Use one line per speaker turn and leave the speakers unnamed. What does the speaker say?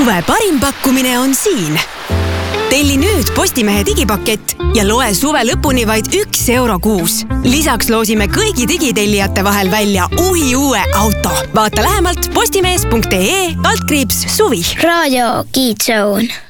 Suve parim pakkumine on siin. Telli nüüd Postimehe digipakett ja loe suve lõpuni vaid €1 kuus. Lisaks loosime kõigi digitellijate vahel välja uue auto. Vaata lähemalt postimees.ee/suvi.
Raadio Kids Zone.